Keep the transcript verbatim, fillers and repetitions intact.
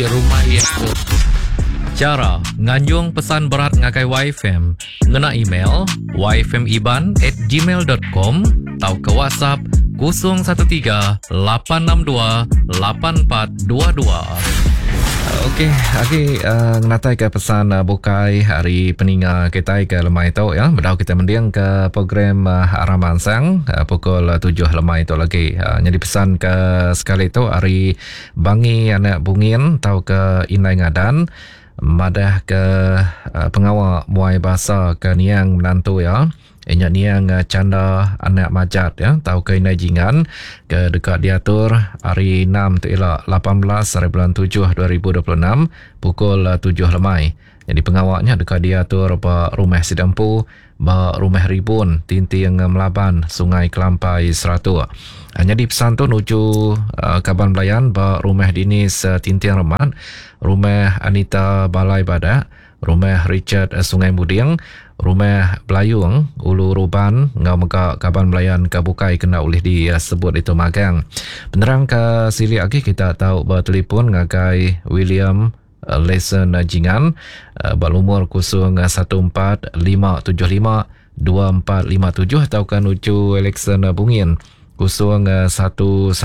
rumah itu. Cara nganjung pesan berat ngakai Y F M ngena email y f m iban at gmail dot com atau ke WhatsApp kosong satu tiga lapan enam dua lapan empat dua dua. Okey, okey, uh, ngatai ke pesan uh, bukai hari peninga kita ke lemai tu ya. Bedau kita mendiang ke program uh, Araman Sang uh, pukul tujuh lemai tu lagi. Uh, jadi pesan ke sekali tu hari bangi anak bungin tau ke Inai Ngadan madah ke uh, pengawal muai bahasa ke niang menantu ya. Inyak niang uh, canda anak majat ya, tau ke Inai Jingan ke dekat diatur hari enam tu ialah lapan belas hari bulan tujuh dua ribu dua puluh enam pukul uh, tujuh lemai. Jadi pengawaknya dekat diatur ba rumah Sidampu, ba rumah Ribun, Tinti yang Melaban, Sungai Kelampai Seratu. Hanya di pesan tu nuju uh, Kaban Belayan ba rumah Dinis uh, Tinti yang Remat, rumah Anita Balai Badak, rumah Richard uh, Sungai Mudiang, rumah Belayung Ulu Ruban ngau mega Kaban Belayan Kabukai kena oleh disebut itu magang. Penerang ke sili lagi kita tahu bertelefon ngagai William uh, Lesson uh, Jingan uh, berumur kosong satu empat lima tujuh lima dua empat lima tujuh atau kan ucu Alexander Bungin kosong satu